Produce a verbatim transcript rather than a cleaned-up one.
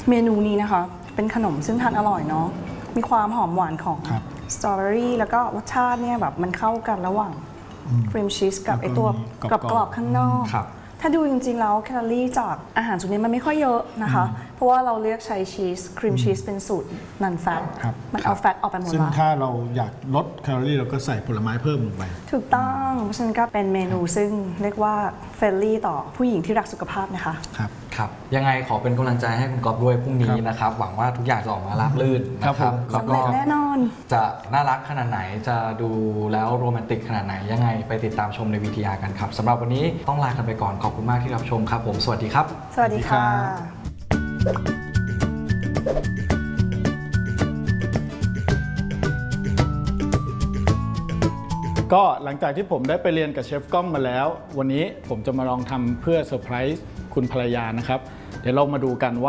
เมนูนี้นะคะเป็นขนมซึ่งทานอร่อยเนาะมีความหอมหวานของสตรอเบอรี่แล้วก็รสชาติเนี่ยแบบมันเข้ากันระหว่างครีมชีสกับไอตัวกรอบๆข้างนอกถ้าดูจริงๆแล้วแคลอรี่จากอาหารสูตรนี้มันไม่ค่อยเยอะนะคะเพราะว่าเราเลือกใช้ชีสครีมชีสเป็นสูตรนันแฟตมันเอาแฟตออกไปหมดแล้วซึ่งถ้าเราอยากลดแคลอรี่เราก็ใส่ผลไม้เพิ่มลงไปถูกต้องเพราะฉะนั้นก็เป็นเมนูซึ่งเรียกว่าเฟรนลี่ต่อผู้หญิงที่รักสุขภาพนะคะครับครับยังไงขอเป็นกำลังใจให้คุณก๊อฟด้วยพรุ่งนี้นะครับหวังว่าทุกอย่างจะออกมาราบรื่นนะครับแล้วก็แน่นอนจะน่ารักขนาดไหนจะดูแล้วโรแมนติกขนาดไหนยังไงไปติดตามชมใน วี ที อาร์ กันครับสำหรับวันนี้ต้องลากันไปก่อนขอบคุณมากที่รับชมครับผมสวัสดีครับสวัสดีค่ะก็หลังจากที่ผมได้ไปเรียนกับเชฟก้องมาแล้ววันนี้ผมจะมาลองทำเพื่อเซอร์ไพรส์คุณภรรยานะครับเดี๋ยวเรามาดูกันว่า